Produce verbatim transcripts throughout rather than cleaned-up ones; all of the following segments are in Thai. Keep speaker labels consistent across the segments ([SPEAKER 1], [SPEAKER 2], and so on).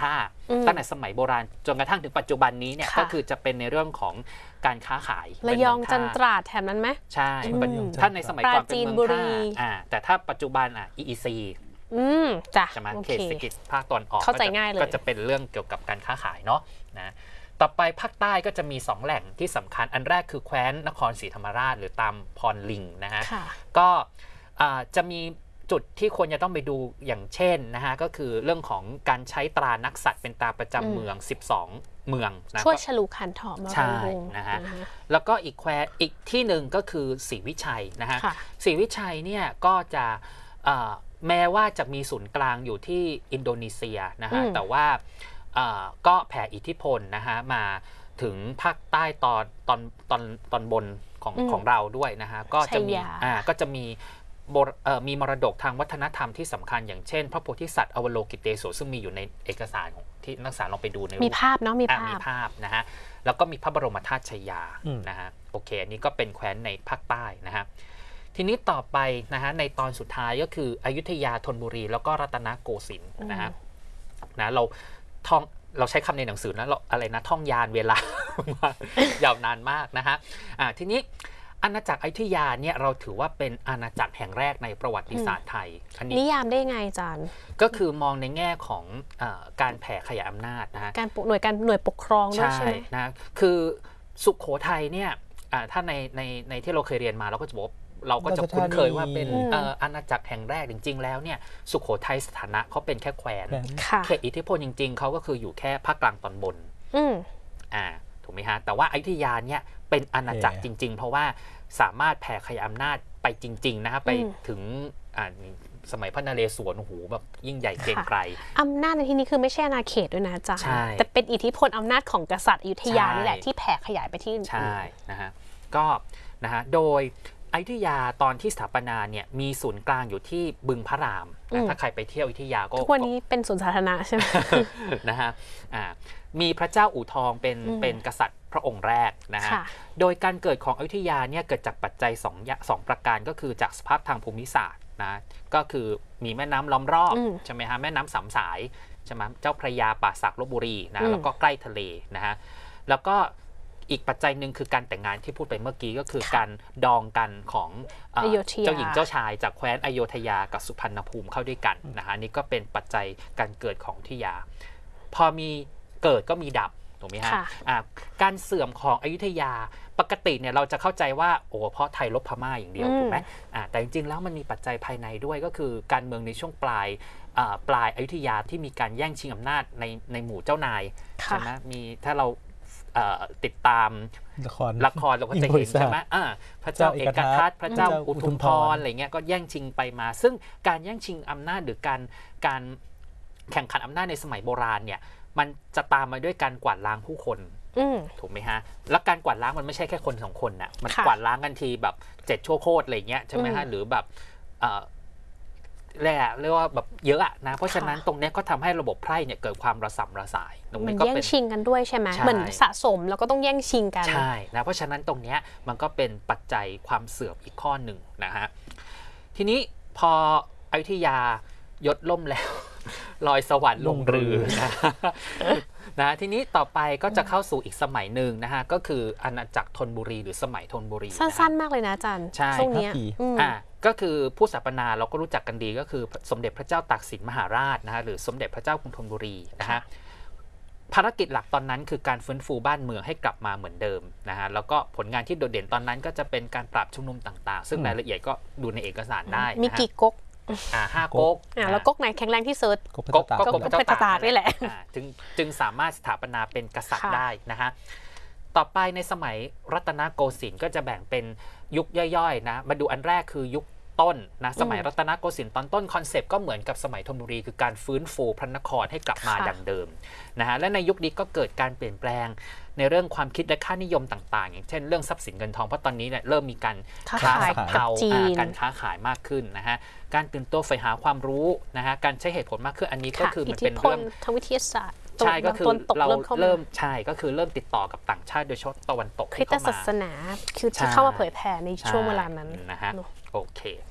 [SPEAKER 1] ค่าตั้งแต่สมัยโบราณจนกระทั่งถึงปัจจุบันนี้เนี่ยก็คือจะเป็นในเรื่องของการค้าขาย
[SPEAKER 2] ระยองจันตราดแถบนั้นไหม
[SPEAKER 1] ใช่ถ้าในสมัยก่อนเป็นเมืองท่าอ่าแต่ถ้าปัจจุบันอ่ะ อี อี ซี
[SPEAKER 2] อืมจ้ะ
[SPEAKER 1] ใช่ไหมเขตเศรษฐกิจภาคตอนออก
[SPEAKER 2] เข้าใจง่ายเลย
[SPEAKER 1] ก็จะเป็นเรื่องเกี่ยวกับการค้าขายเนาะนะต่อไปภาคใต้ก็จะมีสองแหล่งที่สำคัญอันแรกคือแคว้นนครศรีธรรมราชหรือตามพรลิงนะฮะก็จะมีจุดที่ควรจะต้องไปดูอย่างเช่นนะฮะก็คือเรื่องของการใช้ตรานักสัตว์เป็นตราประจำเมืองสิบสองเมืองนะ
[SPEAKER 2] ช่วยฉลูขันถอมา
[SPEAKER 1] ใช่นะฮะแล้วก็อีกแควอีกที่หนึ่งก็คือศรีวิชัยนะฮะศรีวิชัยเนี่ยก็จะแม้ว่าจะมีศูนย์กลางอยู่ที่อินโดนีเซียนะฮะแต่ว่าก็แผ่อิทธิพลนะฮะมาถึงภาคใต้ตอนตอนตอนตอนบนของของเราด้วยนะฮะก็จะมีอ่าก็จะมีมีมรดกทางวัฒนธรรมที่สำคัญอย่างเช่นพระโพธิสัตว์อวโลกิเตโสซึ่งมีอยู่ในเอกสารของที่นักศึกษาลองไปดูใน
[SPEAKER 2] มีภาพเนาะมีภาพ
[SPEAKER 1] มีภาพนะฮะแล้วก็มีพระบรมธาตุชยานะฮะโอเคอันนี้ก็เป็นแคว้นในภาคใต้นะฮะทีนี้ต่อไปนะฮะในตอนสุดท้ายก็คืออยุธยาธนบุรีแล้วก็รัตนโกสินทร์นะฮะนะเราท่องเราใช้คำในหนังสือนะเราอะไรนะท่องยานเวลายาวนานมากนะฮะอ่าทีนี้อาณาจักรอยุธยาเนี่ยเราถือว่าเป็นอาณาจักรแห่งแรกในประวัติศาสตร์ไทย
[SPEAKER 2] อันนี้นิยามได้ไงอาจารย์
[SPEAKER 1] ก็คือมองในแง่ของการแผ่ขยายอำนาจนะฮะ
[SPEAKER 2] การหน่วยการหน่วยปกครองด้วยใช่ไหม
[SPEAKER 1] นะคือสุโขทัยเนี่ยถ้าในในในที่เราเคยเรียนมาเราก็จะบอกเราก็จะคุ้นเคยว่าเป็นอาณาจักรแห่งแรกจริงๆแล้วเนี่ยสุโขทัยสถานะเขาเป็นแค่แคว้นเขตอิทธิพลจริงๆเขาก็คืออยู่แค่ภาคกลางตอนบนอ่าถูกไหมฮะแต่ว่าอยุธยาเนี่ยเป็นอาณาจักรจริงๆเพราะว่าสามารถแผ่ขยายอำนาจไปจริงๆนะครับไปถึงสมัยพระนเรศวรโอ้โหแบบยิ่งใหญ่เกรียงไกร
[SPEAKER 2] อำนาจในที่นี้คือไม่ใช่อาณาเขตด้วยนะจ๊ะแต่เป็นอิทธิพลอำนาจของกษัตริย์อยุธยานี่แหละที่แผ่ขยายไปที่อื่น
[SPEAKER 1] ใช่นะฮะก็นะฮะโดยอยุธยาตอนที่สถาปนาเนี่ยมีศูนย์กลางอยู่ที่บึงพระรามถ้าใครไปเที่ยวอยุธยาก็
[SPEAKER 2] ทุกวันนี้เป็นสวนสาธารณะใช่ไหม
[SPEAKER 1] นะฮะมีพระเจ้าอู่ทองเป็นเป็นกษัตริย์พระองค์แรกนะฮะโดยการเกิดของอยุธยาเนี่ยเกิดจากปัจจัยสองสองประการก็คือจากสภาพทางภูมิศาสตร์นะก็คือมีแม่น้ำล้อมรอบใช่ไหมฮะแม่น้ำสามสายใช่ไหมเจ้าพระยาป่าสักลพบุรีนะแล้วก็ใกล้ทะเลนะฮะแล้วก็อีกปัจจัยหนึ่งคือการแต่งงานที่พูดไปเมื่อกี้ก็คือการดองกันของเจ้าหญิงเจ้าชายจากแคว้นอโยธยากับสุพรรณภูมิเข้าด้วยกันนะฮะนี่ก็เป็นปัจจัยการเกิดของอยุธยาพอมีเกิดก็มีดับถูกไหมฮะการเสื่อมของอยุธยาปกติเนี่ยเราจะเข้าใจว่าโอ้เพราะไทยลบพม่าอย่างเดียวถูกไหมแต่จริงๆแล้วมันมีปัจจัยภายในด้วยก็คือการเมืองในช่วงปลายปลายอยุธยาที่มีการแย่งชิงอำนาจในในหมู่เจ้านายใช่ไหมมีถ้าเราติดตาม
[SPEAKER 3] ละคร
[SPEAKER 1] ละครเราก็จะเห็นใช่ไหมพระเจ้าเอกทัศน์พระเจ้าอุทุมพรอะไรเงี้ยก็แย่งชิงไปมาซึ่งการแย่งชิงอำนาจหรือการการแข่งขันอำนาจในสมัยโบราณเนี่ยมันจะตามมาด้วยการกวาดล้างผู้คนถูกไหมฮะแล้วการกวาดล้างมันไม่ใช่แค่คนสองคนนะมันกวาดล้างกันทีแบบเจ็ดชั่วโคตรอะไรเงี้ยใช่ไหมฮะหรือแบบแร่เรียกว่าแบบเยอะนะเพราะฉะนั้นตรงนี้ก็ทำให้ระบบไพร่เนี่ยเกิดความระส่ำระสาย
[SPEAKER 2] ตรงนี้ก็แย่งชิงกันด้วยใช่ไหมเหมือนสะสมแล้วก็ต้องแย่งชิงกัน
[SPEAKER 1] ใช่นะเพราะฉะนั้นตรงนี้มันก็เป็นปัจจัยความเสื่อมอีกข้อหนึ่งนะฮะทีนี้พออยุธยายศล่มแล้วลอยสวรรค์ลงเรือนะนะทีนี้ต่อไปก็จะเข้าสู่อีกสมัยหนึ่งนะฮะก็คืออาณาจักรธนบุรีหรือสมัยธนบุรี
[SPEAKER 2] สั้นๆมากเลยนะอาจารย์ช่วงนี้
[SPEAKER 1] อ่าก็คือผู้สถาปนาเราก็รู้จักกันดีก็คือสมเด็จพระเจ้าตากสินมหาราชนะฮะหรือสมเด็จพระเจ้ากรุงธนบุรีนะฮะภารกิจหลักตอนนั้นคือการฟื้นฟูบ้านเมืองให้กลับมาเหมือนเดิมนะฮะแล้วก็ผลงานที่โดดเด่นตอนนั้นก็จะเป็นการปราบชุมนุมต่างๆซึ่งรายละเอียดก็ดูในเอกสารได้
[SPEAKER 2] มีกี่ก๊ก
[SPEAKER 1] อ่าห้าก๊ก
[SPEAKER 2] อ่าแล้วก๊กไหนแข็งแรงที่สุด
[SPEAKER 1] ก๊กก็ก๊กพระเจ้าตาก
[SPEAKER 2] นี่แหละ
[SPEAKER 1] จึงจึงสามารถสถาปนาเป็นกษัตริย์ได้นะฮะต่อไปในสมัยรัตนโกสินทร์ก็จะแบ่งเป็นยุคย่อยๆนะมาดูอันแรกคือยุคต้นนะสมัยรัตนโกสินทร์ตอนต้นคอนเซปต์ก็เหมือนกับสมัยธนบุรีคือการฟื้นฟูพระนครให้กลับมาดังเดิมนะฮะและในยุคนี้ก็เกิดการเปลี่ยนแปลงในเรื่องความคิดและค่านิยมต่างๆอย่างเช่นเรื่องทรัพย์สินเงินทองเพราะตอนนี้เนี่ยเริ่มมีการค้าสับเทาการค้าขายมากขึ้นนะฮะการตื่นตัวใฝ่หาความรู้นะฮะการใช้เหตุผลมากขึ้นอันนี้ก็คือมันเป็นเรื่อง
[SPEAKER 2] ทางวิทยาศาสตร์
[SPEAKER 1] ใช่ก็คือเราเริ่มใช่ก็คือเริ่มติดต่อกับต่างชาติโดยเฉพาะตะวันตก
[SPEAKER 2] คริสตศาสนาคือที่เข้ามาเผยแผ่ในช่วงเวลานั้น
[SPEAKER 1] นะฮะโอเคท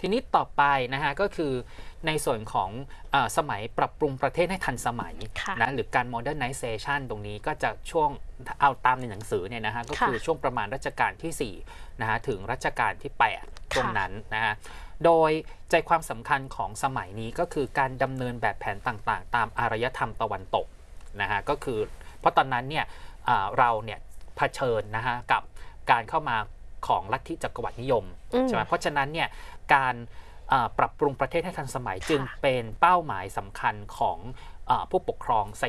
[SPEAKER 1] ทีนี้ต่อไปนะฮะก็คือในส่วนของเอสมัยปรับปรุงประเทศให้ทันสมัยนะหรือการ modernization ตรงนี้ก็จะช่วงเอาตามในหนังสือเนี่ยนะฮะก็คือช่วงประมาณรัชกาลที่สี่นะฮะถึงรัชกาลที่แปดตรงนั้นนะฮะโดยใจความสำคัญของสมัยนี้ก็คือการดำเนินแบบแผนต่างๆตามอารยธรรมตะวันตกนะฮะก็คือเพราะตอนนั้นเนี่ยเราเนี่ยเผชิญนะฮะกับการเข้ามาของลัทธิจักรวรรดินิยมใช่ไหมเพราะฉะนั้นเนี่ยการปรับปรุงประเทศให้ทันสมัยจึงเป็นเป้าหมายสำคัญของผู้ปกครอง